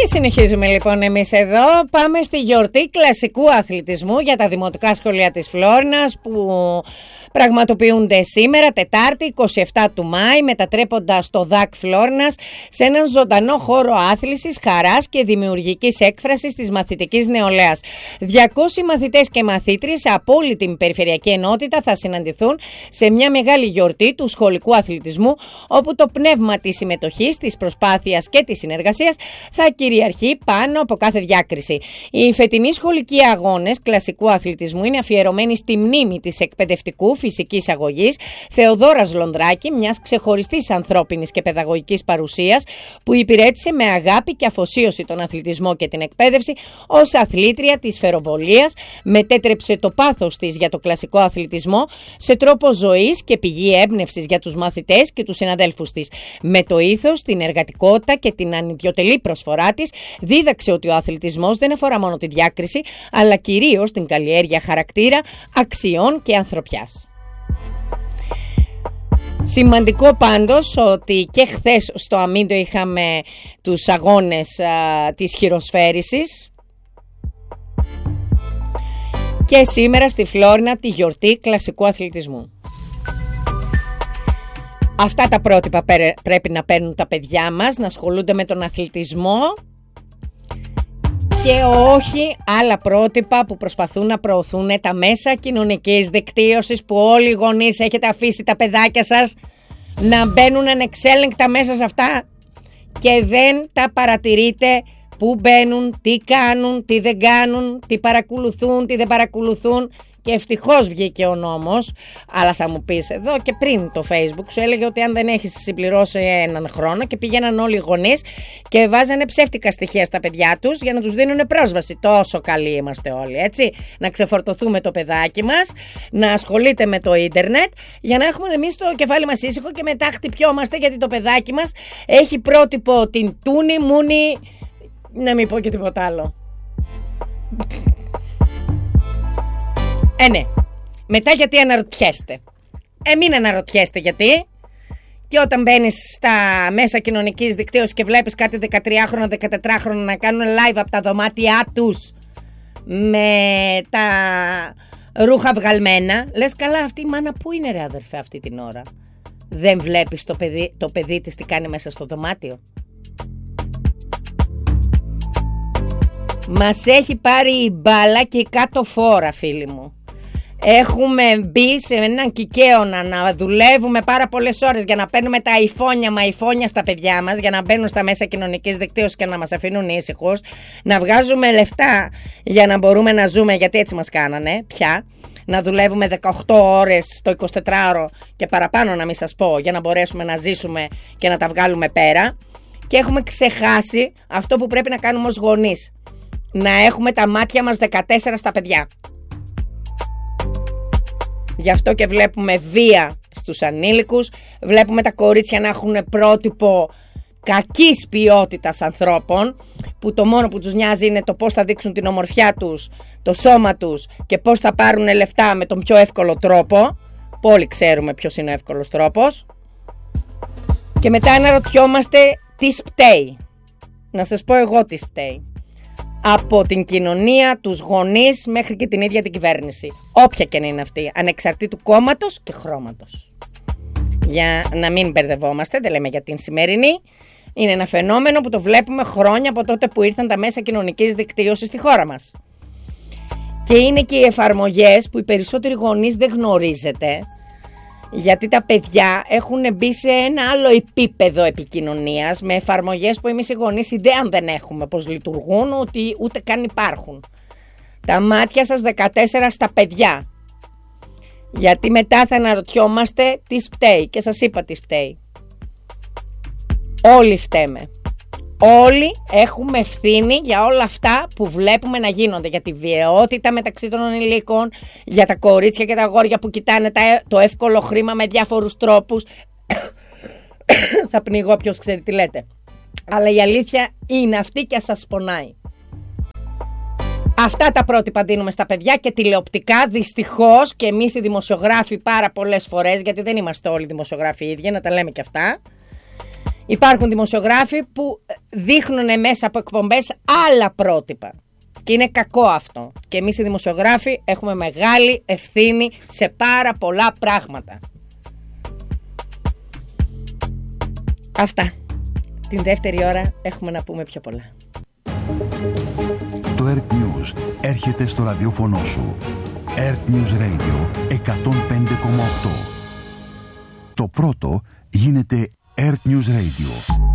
Και συνεχίζουμε λοιπόν εμείς εδώ. Πάμε στη γιορτή κλασικού αθλητισμού για τα δημοτικά σχολεία της Φλόρινας που πραγματοποιούνται σήμερα, Τετάρτη 27 του Μάη, μετατρέποντας το ΔΑΚ Φλόρινας σε έναν ζωντανό χώρο άθλησης, χαράς και δημιουργικής έκφρασης της μαθητικής νεολαίας. 200 μαθητές και μαθήτριες από όλη την περιφερειακή ενότητα θα συναντηθούν σε μια μεγάλη γιορτή του σχολικού αθλητισμού, όπου το πνεύμα της συμμετοχής, της προσπάθειας και της συνεργασίας θα κυριαρχεί πάνω από κάθε διάκριση. Οι φετινοί σχολικοί αγώνες κλασικού αθλητισμού είναι αφιερωμένοι στη μνήμη της εκπαιδευτικού φυσικής αγωγής Θεοδόρας Λονδράκη, μιας ξεχωριστής ανθρώπινης και παιδαγωγικής παρουσίας που υπηρέτησε με αγάπη και αφοσίωση τον αθλητισμό και την εκπαίδευση. Ως αθλήτρια της φεροβολίας μετέτρεψε το πάθος της για το κλασικό αθλητισμό σε τρόπο ζωής και πηγή έμπνευσης για τους μαθητές και τους συναδέλφους της. Με το ήθος, την εργατικότητα και την ανιδιοτελή προσφορά της, δίδαξε ότι ο αθλητισμός δεν αφορά μόνο τη διάκριση, αλλά κυρίως την καλλιέργεια χαρακτήρα, αξιών και ανθρωπιάς. Σημαντικό πάντως ότι και χθες στο Αμίντο είχαμε τους αγώνες της χειροσφαίρισης και σήμερα στη Φλόρινα τη γιορτή κλασικού αθλητισμού. Αυτά τα πρότυπα πρέπει να παίρνουν τα παιδιά μας, να ασχολούνται με τον αθλητισμό και όχι άλλα πρότυπα που προσπαθούν να προωθούν τα μέσα κοινωνικής δικτύωσης, που όλοι οι γονείς έχετε αφήσει τα παιδάκια σας να μπαίνουν ανεξέλεγκτα μέσα σε αυτά και δεν τα παρατηρείτε που μπαίνουν, τι κάνουν, τι δεν κάνουν, τι παρακολουθούν, τι δεν παρακολουθούν. Και ευτυχώς βγήκε ο νόμος, αλλά θα μου πεις εδώ και πριν το Facebook σου έλεγε ότι αν δεν έχεις συμπληρώσει έναν χρόνο, και πήγαιναν όλοι οι γονείς και βάζανε ψεύτικα στοιχεία στα παιδιά τους για να τους δίνουν πρόσβαση. Τόσο καλοί είμαστε όλοι, έτσι, να ξεφορτωθούμε το παιδάκι μας, να ασχολείται με το ίντερνετ, για να έχουμε εμείς το κεφάλι μας ήσυχο και μετά χτυπιόμαστε γιατί το παιδάκι μας έχει πρότυπο την Τούνη, Μούνη, να μην πω και τίποτα άλλο. Ναι. Μετά γιατί αναρωτιέστε? Μην αναρωτιέστε γιατί. Και όταν μπαίνεις στα μέσα κοινωνικής δικτύωσης και βλέπεις κάτι 13χρονα, 14χρονα να κάνουν live από τα δωμάτια τους με τα ρούχα βγαλμένα, λες καλά, αυτή η μάνα που είναι ρε αδερφέ αυτή την ώρα? Δεν βλέπεις το παιδί της τι κάνει μέσα στο δωμάτιο? Μας έχει πάρει η μπάλα και η κάτω φόρα, φίλοι μου. Έχουμε μπει σε έναν κικαίωνα να δουλεύουμε πάρα πολλές ώρες για να παίρνουμε τα αϊφόνια στα παιδιά μας, για να μπαίνουν στα μέσα κοινωνικής δικτύωσης και να μας αφήνουν ήσυχους, να βγάζουμε λεφτά για να μπορούμε να ζούμε, γιατί έτσι μας κάνανε πια, να δουλεύουμε 18 ώρες το 24ωρο και παραπάνω, να μην σας πω, για να μπορέσουμε να ζήσουμε και να τα βγάλουμε πέρα. Και έχουμε ξεχάσει αυτό που πρέπει να κάνουμε ως γονείς, να έχουμε τα μάτια μας 14 στα παιδιά. Γι' αυτό και βλέπουμε βία στους ανήλικους, βλέπουμε τα κορίτσια να έχουν πρότυπο κακής ποιότητας ανθρώπων, που το μόνο που τους νοιάζει είναι το πώς θα δείξουν την ομορφιά τους, το σώμα τους και πώς θα πάρουν λεφτά με τον πιο εύκολο τρόπο. Όλοι ξέρουμε ποιος είναι ο εύκολος τρόπος. Και μετά αναρωτιόμαστε τι σπταίει. Να σας πω εγώ τι σπταίει. Από την κοινωνία, τους γονείς μέχρι και την ίδια την κυβέρνηση. Όποια και να είναι αυτή, ανεξαρτήτου κόμματος και χρώματος. Για να μην μπερδευόμαστε, δεν λέμε για την σημερινή. Είναι ένα φαινόμενο που το βλέπουμε χρόνια από τότε που ήρθαν τα μέσα κοινωνικής δικτύωσης στη χώρα μας. Και είναι και οι εφαρμογές που οι περισσότεροι γονείς δεν γνωρίζετε, γιατί τα παιδιά έχουν μπει σε ένα άλλο επίπεδο επικοινωνίας με εφαρμογές που εμείς οι γονείς ιδέα δεν έχουμε πώς λειτουργούν, ότι ούτε καν υπάρχουν. Τα μάτια σας 14 στα παιδιά, γιατί μετά θα αναρωτιόμαστε τι σπταίει. Και σας είπα τι σπταίει. Όλοι φταίμε. Όλοι έχουμε ευθύνη για όλα αυτά που βλέπουμε να γίνονται, για τη βιαιότητα μεταξύ των ανηλίκων, για τα κορίτσια και τα αγόρια που κοιτάνε το εύκολο χρήμα με διάφορους τρόπους. Θα πνιγώ, ποιος ξέρει τι λέτε. Αλλά η αλήθεια είναι αυτή και σας πονάει. Αυτά τα πρότυπα δίνουμε στα παιδιά και τηλεοπτικά, δυστυχώς, και εμείς οι δημοσιογράφοι πάρα πολλές φορές, γιατί δεν είμαστε όλοι δημοσιογράφοι ίδιοι, να τα λέμε και αυτά. Υπάρχουν δημοσιογράφοι που δείχνουν μέσα από εκπομπές άλλα πρότυπα. Και είναι κακό αυτό. Και εμείς οι δημοσιογράφοι έχουμε μεγάλη ευθύνη σε πάρα πολλά πράγματα. Αυτά. Την δεύτερη ώρα έχουμε να πούμε πιο πολλά. Το Earth News έρχεται στο ραδιόφωνο σου. Earth News Radio 105,8. Το πρώτο γίνεται Earth News Radio.